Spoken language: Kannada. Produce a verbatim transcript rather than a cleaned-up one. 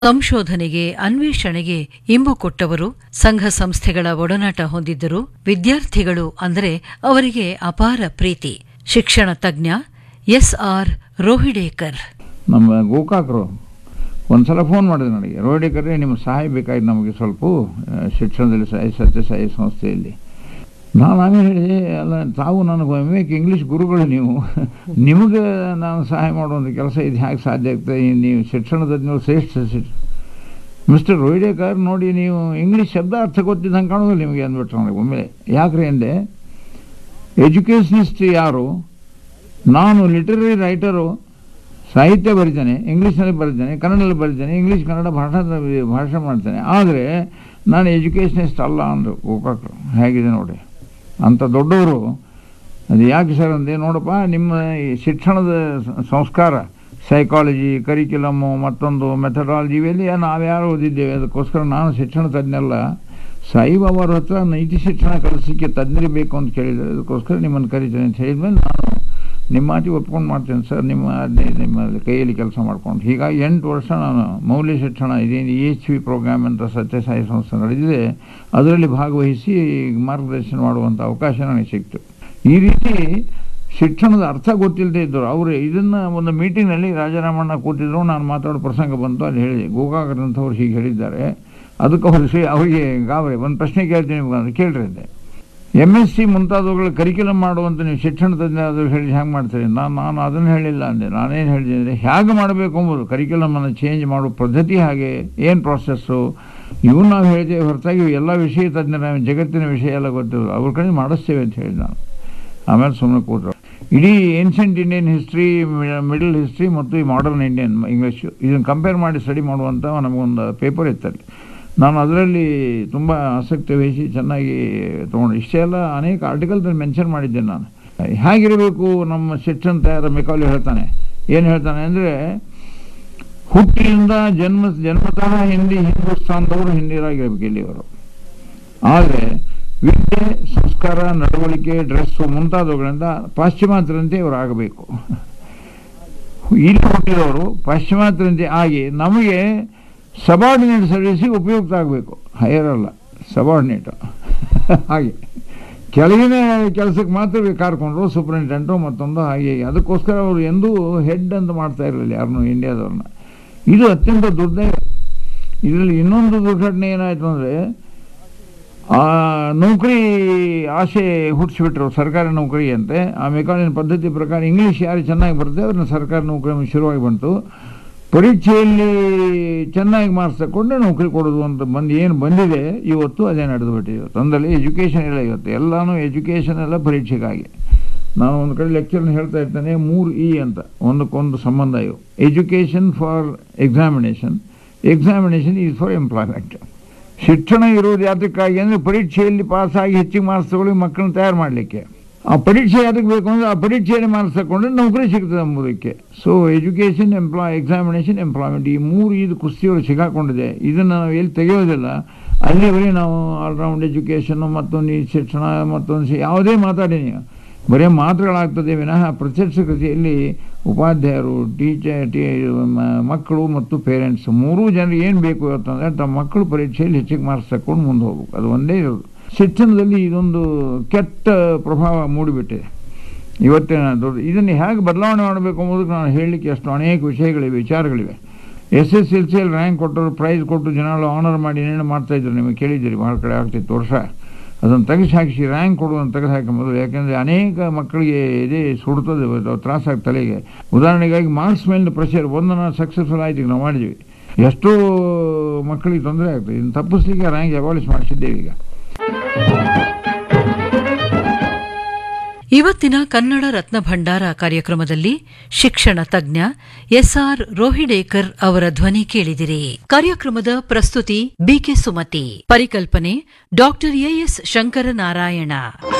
ಸಂಶೋಧನೆಗೆ ಅನ್ವೇಷಣೆಗೆ ಇಂಬು ಕೊಟ್ಟವರು, ಸಂಘ ಸಂಸ್ಥೆಗಳ ಒಡನಾಟ ಹೊಂದಿದ್ದರು. ವಿದ್ಯಾರ್ಥಿಗಳು ಅಂದರೆ ಅವರಿಗೆ ಅಪಾರ ಪ್ರೀತಿ. ಶಿಕ್ಷಣ ತಜ್ಞ ಎಸ್ ಆರ್ ರೋಹಿಡೇಕರ್. ನಮ್ಮ ಗೋಕಾಕರು ಒಂದ್ಸಲ ಫೋನ್ ಮಾಡಿದ್ರು ನನಗೆ, ರೋಹಿಡೇಕರ್ರೆ ನಿಮ್ಮ ಸಹಾಯ ಬೇಕಾಯ್ತು ನಮಗೆ ಸ್ವಲ್ಪ ಶಿಕ್ಷಣದಲ್ಲಿ ಸಾಯಿ ಸತ್ಯಸಾಯಿ ಸಂಸ್ಥೆಯಲ್ಲಿ. ನಾನು ಆಮೇಲೆ ಹೇಳಿದೆ, ಅಲ್ಲ ತಾವು ನನಗೆ ವಿವೇಕ್ ಇಂಗ್ಲೀಷ್ ಗುರುಗಳು, ನೀವು ನಿಮಗೆ ನಾನು ಸಹಾಯ ಮಾಡುವಂಥ ಕೆಲಸ ಇದು ಹೇಗೆ ಸಾಧ್ಯ ಆಗ್ತದೆ? ನೀವು ಶಿಕ್ಷಣದಲ್ಲಿ ಶ್ರೇಷ್ಠ ಶಿಕ್ಷಣ ಮಿಸ್ಟರ್ ರೋಹಿಡೇಕರ್ ನೋಡಿ, ನೀವು ಇಂಗ್ಲೀಷ್ ಶಬ್ದ ಅರ್ಥ ಗೊತ್ತಿದ್ದಂಗೆ ಕಾಣೋದಿಲ್ಲ ನಿಮಗೆ ಅಂದ್ಬಿಟ್ರೆ ನನಗೆ ಒಮ್ಮೆ. ಯಾಕ್ರಿ ಅಂದೆ, ಎಜುಕೇಷನಿಸ್ಟ್ ಯಾರು? ನಾನು ಲಿಟರರಿ ರೈಟರು, ಸಾಹಿತ್ಯ ಬರೀತೇನೆ, ಇಂಗ್ಲೀಷ್ನಲ್ಲಿ ಬರೀತೇನೆ, ಕನ್ನಡದಲ್ಲಿ ಬರೀತೇನೆ, ಇಂಗ್ಲೀಷ್ ಕನ್ನಡ ಭಾಷಾ ಭಾಷೆ ಮಾಡ್ತೇನೆ, ಆದರೆ ನಾನು ಎಜುಕೇಷನಿಸ್ಟ್ ಅಲ್ಲ ಅಂದರು ಗೋಕಾಕರು. ಹೇಗಿದೆ ನೋಡಿ ಅಂಥ ದೊಡ್ಡವರು. ಅದು ಯಾಕೆ ಸರ್ ಅಂದೆ, ನೋಡಪ್ಪ ನಿಮ್ಮ ಈ ಶಿಕ್ಷಣದ ಸಂಸ್ಕಾರ, ಸೈಕಾಲಜಿ, ಕರಿಕ್ಯುಲಮ್ಮು, ಮತ್ತೊಂದು ಮೆಥಡಾಲಜಿ ಇವೆಲ್ಲಿ ನಾವ್ಯಾರು ಓದಿದ್ದೇವೆ, ಅದಕ್ಕೋಸ್ಕರ ನಾನು ಶಿಕ್ಷಣ ತಜ್ಞಲ್ಲ. ಸಾಯಿಬಾಬಾ ಅವ್ರ ಹತ್ರ ನೈತಿ ಶಿಕ್ಷಣ ಕಲಿಸಲಿಕ್ಕೆ ತಜ್ಞರಿಬೇಕು ಅಂತ ಕೇಳಿದರೆ, ಅದಕ್ಕೋಸ್ಕರ ನಿಮ್ಮನ್ನು ಕರಿತೇನೆ ಅಂತ ಹೇಳಿದ್ಮೇಲೆ ನಾನು ನಿಮ್ಮ ಮಾತಿಗೆ ಒಪ್ಕೊಂಡು ಮಾಡ್ತೇನೆ ಸರ್, ನಿಮ್ಮ ನಿಮ್ಮ ಕೈಯಲ್ಲಿ ಕೆಲಸ ಮಾಡ್ಕೊಂಡು. ಹೀಗಾಗಿ ಎಂಟು ವರ್ಷ ನಾನು ಮೌಲ್ಯ ಶಿಕ್ಷಣ ಇದೇನು ಇ ಎಚ್ ವಿ ಪ್ರೋಗ್ರಾಮ್ ಅಂತ ಸತ್ಯಸಾಯಿ ಸಂಸ್ಥೆ ನಡೆದಿದೆ, ಅದರಲ್ಲಿ ಭಾಗವಹಿಸಿ ಮಾರ್ಗದರ್ಶನ ಮಾಡುವಂಥ ಅವಕಾಶ ನನಗೆ ಸಿಕ್ತು. ಈ ರೀತಿ ಶಿಕ್ಷಣದ ಅರ್ಥ ಗೊತ್ತಿಲ್ಲದೆ ಇದ್ದರು ಅವರು. ಇದನ್ನು ಒಂದು ಮೀಟಿಂಗ್ನಲ್ಲಿ ರಾಜಾರಾಮಣ್ಣ ಕೂತಿದ್ರು, ನಾನು ಮಾತಾಡೋ ಪ್ರಸಂಗ ಬಂತು, ಅಲ್ಲಿ ಹೇಳಿದೆ ಗೋಕಾಕರಂಥವ್ರು ಹೀಗೆ ಹೇಳಿದ್ದಾರೆ. ಅದಕ್ಕೆ ಹೊರಿಸಿ ಅವರಿಗೆ ಗಾಬರಿ. ಒಂದು ಪ್ರಶ್ನೆ ಕೇಳ್ತೀನಿ ನಿಮ್ಗೆ, ಕೇಳ್ರಿ ಅಂದೆ. ಎಮ್ ಎಸ್ ಸಿ ಮುಂತಾದವುಗಳ ಕರಿಕ್ಯುಲಮ್ ಮಾಡುವಂಥ ನೀವು ಶಿಕ್ಷಣ ತಜ್ಞರಾದ್ರು ಹೇಳಿ ಹೇಗೆ ಮಾಡ್ತೀರಿ? ನಾನು ನಾನು ಅದನ್ನು ಹೇಳಿಲ್ಲ ಅಂದೆ. ನಾನೇನು ಹೇಳಿದೆ ಅಂದರೆ, ಹೇಗೆ ಮಾಡಬೇಕು ಎಂಬುದು ಕರಿಕ್ಯುಲಮನ್ನು ಚೇಂಜ್ ಮಾಡೋ ಪದ್ಧತಿ ಹಾಗೆ ಏನು ಪ್ರಾಸೆಸ್ಸು ಇವು ನಾವು ಹೇಳ್ತೇವೆ ಹೊರತಾಗಿ ಎಲ್ಲ ವಿಷಯ ತಜ್ಞರ ಜಗತ್ತಿನ ವಿಷಯ ಎಲ್ಲ ಗೊತ್ತಿರೋದು ಅವ್ರ ಕಡೆ ಮಾಡಿಸ್ತೇವೆ ಅಂತ ಹೇಳಿ ನಾನು. ಆಮೇಲೆ ಸುಮ್ಮನೆ ಕೂತರು. ಇಡೀ ancient Indian history, middle history ಮತ್ತು ಈ ಮಾಡರ್ನ್ ಇಂಡಿಯನ್ ಇಂಗ್ಲೀಷು ಇದನ್ನು ಕಂಪೇರ್ ಮಾಡಿ ಸ್ಟಡಿ ಮಾಡುವಂಥ ನಮಗೊಂದು ಪೇಪರ್ ಇತ್ತಲ್ಲಿ. ನಾನು ಅದರಲ್ಲಿ ತುಂಬ ಆಸಕ್ತಿ ವಹಿಸಿ ಚೆನ್ನಾಗಿ ತೊಗೊಂಡು ಇಷ್ಟೇ ಎಲ್ಲ ಅನೇಕ ಆರ್ಟಿಕಲ್ದಲ್ಲಿ ಮೆನ್ಷನ್ ಮಾಡಿದ್ದೇನೆ ನಾನು. ಹೇಗಿರಬೇಕು ನಮ್ಮ ಶಿಕ್ಷಣ ತಯಾರ ಮೆಕಾಲಿ ಹೇಳ್ತಾನೆ. ಏನು ಹೇಳ್ತಾನೆ ಅಂದರೆ, ಹುಟ್ಟಿನಿಂದ ಜನ್ಮ ಜನ್ಮತಃ ಹಿಂದಿ ಹಿಂದೂಸ್ತಾನದವರು ಹಿಂದಿರಾಗಿರ್ಬೇಕು ಇಲ್ಲಿಯವರು. ಆದರೆ ವಿದ್ಯೆ, ಸಂಸ್ಕಾರ, ನಡವಳಿಕೆ, ಡ್ರೆಸ್ಸು ಮುಂತಾದವುಗಳಿಂದ ಪಾಶ್ಚಿಮಾತ್ಯರಂತೆ ಇವರು ಆಗಬೇಕು. ಇಲ್ಲಿ ಹುಟ್ಟಿದವರು ಪಾಶ್ಚಿಮಾತ್ಯರಂತೆ ಆಗಿ ನಮಗೆ ಸಬಾರ್ಡಿನೇಟ್ ಸರ್ವಿಸಿಗೆ ಉಪಯುಕ್ತ ಆಗಬೇಕು. ಹೈಯರ್ ಅಲ್ಲ, ಸಬಾರ್ಡಿನೇಟು. ಹಾಗೆ ಕೆಳಗಿನ ಕೆಲಸಕ್ಕೆ ಮಾತ್ರ ಕಾರ್ಕೊಂಡ್ರು, ಸೂಪರಿಂಟೆಂಟು ಮತ್ತೊಂದು ಹಾಗೆ. ಅದಕ್ಕೋಸ್ಕರ ಅವರು ಎಂದೂ ಹೆಡ್ ಅಂತ ಮಾಡ್ತಾ ಇರಲಿಲ್ಲ ಯಾರನ್ನೂ ಇಂಡಿಯಾದವ್ರನ್ನ. ಇದು ಅತ್ಯಂತ ದುರ್ದೈವ. ಇದರಲ್ಲಿ ಇನ್ನೊಂದು ದುರ್ಘಟನೆ ಏನಾಯಿತು ಅಂದರೆ, ಆ ನೌಕರಿ ಆಸೆ ಹುಟ್ಟಿಸ್ಬಿಟ್ರು, ಸರ್ಕಾರಿ ನೌಕರಿ ಅಂತೆ. ಆ ಮೆಕಾಲಿನ ಪದ್ಧತಿ ಪ್ರಕಾರ ಇಂಗ್ಲೀಷ್ ಯಾರು ಚೆನ್ನಾಗಿ ಬರುತ್ತೆ ಅವ್ರನ್ನ ಸರ್ಕಾರಿ ನೌಕರಿ ಶುರುವಾಗಿ ಬಂತು. ಪರೀಕ್ಷೆಯಲ್ಲಿ ಚೆನ್ನಾಗಿ ಮಾರ್ಕ್ಸ್ ತಗೊಂಡು ನೌಕರಿ ಕೊಡೋದು ಅಂತ ಬಂದು ಏನು ಬಂದಿದೆ ಇವತ್ತು ಅದೇ ನಡೆದು ಬಿಟ್ಟಿದೆ. ತಂದಲ್ಲಿ ಎಜುಕೇಷನ್ ಇಲ್ಲ ಇವತ್ತು, ಎಲ್ಲನೂ ಎಜುಕೇಷನ್ ಎಲ್ಲ ಪರೀಕ್ಷೆಗಾಗಿ. ನಾನು ಒಂದು ಕಡೆ ಲೆಕ್ಚರ್ನ ಹೇಳ್ತಾ ಇರ್ತೇನೆ, ಮೂರು ಇ ಅಂತ ಒಂದಕ್ಕೊಂದು ಸಂಬಂಧ ಇವು. Education for examination, examination is for employment. ಶಿಕ್ಷಣ ಇರುವುದು ಯಾತಕ್ಕಾಗಿ ಅಂದರೆ ಪರೀಕ್ಷೆಯಲ್ಲಿ ಪಾಸಾಗಿ ಹೆಚ್ಚಿಗೆ ಮಾರ್ಕ್ಸ್ ತಗೊಳ್ಳಿ ಮಕ್ಕಳನ್ನ ತಯಾರು ಮಾಡಲಿಕ್ಕೆ. ಆ ಪರೀಕ್ಷೆ ಯಾತಕ್ಕೆ ಬೇಕು ಅಂದರೆ ಆ ಪರೀಕ್ಷೆಯಲ್ಲಿ ಮಾರ್ಕ್ಸ್ ತಗೊಂಡ್ರೆ ನೌಕರಿ ಸಿಗ್ತದೆ ಎಂಬುದಕ್ಕೆ. So education, employee examination, employment ಈ ಮೂರು ಇದು ಕುಸ್ತಿಯವರು ಸಿಗಾಕೊಂಡಿದೆ. ಇದನ್ನು ನಾವು ಎಲ್ಲಿ ತೆಗೆಯೋದಿಲ್ಲ. ಅಲ್ಲಿವರೆಗೆ ನಾವು ಆಲ್ರೌಂಡ್ ಎಜುಕೇಷನ್ನು ಮತ್ತೊಂದು ಈ ಶಿಕ್ಷಣ ಮತ್ತೊಂದು ಯಾವುದೇ ಮಾತಾಡಿ ನೀವು ಬರೀ ಮಾತುಗಳಾಗ್ತದೆ ವಿನಃ ಪ್ರತ್ಯಕ್ಷ ಕೃತಿಯಲ್ಲಿ ಉಪಾಧ್ಯಾಯರು, ಟೀಚರ್, ಟೀ ಮಕ್ಕಳು ಮತ್ತು ಪೇರೆಂಟ್ಸ್ ಮೂರೂ ಜನರು ಏನು ಬೇಕು ಇವತ್ತಂದರೆ ತಮ್ಮ ಮಕ್ಕಳು ಪರೀಕ್ಷೆಯಲ್ಲಿ ಹೆಚ್ಚಿಗೆ ಮಾರ್ಕ್ಸ್ ತಗೊಂಡು ಮುಂದೆ ಹೋಗ್ಬೇಕು. ಅದು ಒಂದೇ ಇರೋದು. ಶಿಕ್ಷಣದಲ್ಲಿ ಇದೊಂದು ಕೆಟ್ಟ ಪ್ರಭಾವ ಮೂಡಿಬಿಟ್ಟಿದೆ ಇವತ್ತಿನ ದೊಡ್ಡ. ಇದನ್ನು ಹೇಗೆ ಬದಲಾವಣೆ ಮಾಡಬೇಕು ಎಂಬುದಕ್ಕೆ ನಾನು ಹೇಳಲಿಕ್ಕೆ ಎಷ್ಟು ಅನೇಕ ವಿಷಯಗಳಿವೆ, ವಿಚಾರಗಳಿವೆ. ಎಸ್ ಎಸ್ ಎಲ್ ಸಿಯಲ್ಲಿ ರ್ಯಾಂಕ್ ಕೊಟ್ಟರು, ಪ್ರೈಸ್ ಕೊಟ್ಟು ಜನಗಳು ಆನರ್ ಮಾಡಿ ಏನೇನು ಮಾಡ್ತಾಯಿದ್ರು ನಿಮಗೆ ಕೇಳಿದ್ದೀರಿ, ಭಾಳ ಕಡೆ ಆಗ್ತಿತ್ತು ವರ್ಷ. ಅದನ್ನು ತೆಗೆಸಿ ಹಾಕಿಸಿ ರ್ಯಾಂಕ್ ಕೊಡುವಂತ ತೆಗೆದು ಹಾಕೊಂಬೋದು. ಯಾಕೆಂದರೆ ಅನೇಕ ಮಕ್ಕಳಿಗೆ ಇದೇ ಸುಡ್ತದೆ, ತ್ರಾಸಾಗಿ ತಲೆಗೆ. ಉದಾಹರಣೆಗಾಗಿ ಮಾರ್ಕ್ಸ್ ಮೇಲಿನ ಪ್ರೆಷರ್ ಒಂದು ನಾವು ಸಕ್ಸಸ್ಫುಲ್ ಆಯ್ತು, ನಾವು ಮಾಡಿದ್ವಿ. ಎಷ್ಟೋ ಮಕ್ಕಳಿಗೆ ತೊಂದರೆ ಆಗ್ತದೆ. ಇದನ್ನು ತಪ್ಪಿಸ್ಲಿಕ್ಕೆ ರ್ಯಾಂಕ್ ಅಬಾಲಿಷ್ ಮಾಡಿಸಿದ್ದೇವೆ ಈಗ. ಇವತ್ತಿನ ಕನ್ನಡ ರತ್ನ ಭಂಡಾರ ಕಾರ್ಯಕ್ರಮದಲ್ಲಿ ಶಿಕ್ಷಣ ತಜ್ಞ ಎಸ್ ಆರ್ ರೋಹಿಡೇಕರ್ ಅವರ ಧ್ವನಿ ಕೇಳಿದಿರಿ. ಕಾರ್ಯಕ್ರಮದ ಪ್ರಸ್ತುತಿ ಬಿಕೆ ಸುಮತಿ, ಪರಿಕಲ್ಪನೆ ಡಾಕ್ಟರ್ ಎಎಸ್ ಶಂಕರನಾರಾಯಣ.